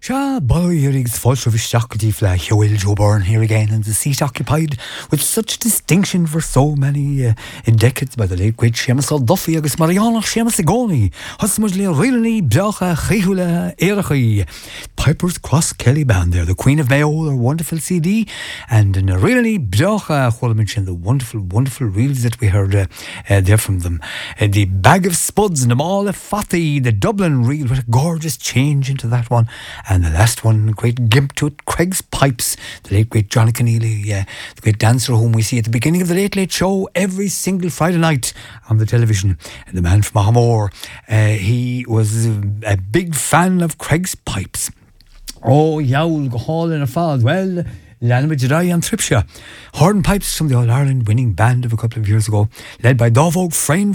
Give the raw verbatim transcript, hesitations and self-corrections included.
Sha boy Eric's false of Shakti fla Hewell Joe Byrne here again, and the seat occupied with such distinction for so many uh, decades by the late great Seamus Duffy agus Mariana Seamus Agoni, Husmudley Riley Bracha Chihula Erachi, Piper's Cross Kelly Band there, the Queen of Mayo, their wonderful C D, and in a really Bracha well, I mentioned the wonderful, wonderful reels that we heard uh, uh, there from them. Uh, the Bag of Spuds and the Mall of Fatty, the Dublin reel, what a gorgeous change into that one. And the last one, great gimp to it, Craig's Pipes, the late great Johnny Keneally, uh, the great dancer whom we see at the beginning of the Late Late Show every single Friday night on the television. And the man from Ahamore, uh, he was a, a big fan of Craig's Pipes. Oh, Yowl, go hall in a fad. Well, Lanimid Jedi and Tripsha. Horn Pipes from the All-Ireland winning band of a couple of years ago, led by Dovog Frain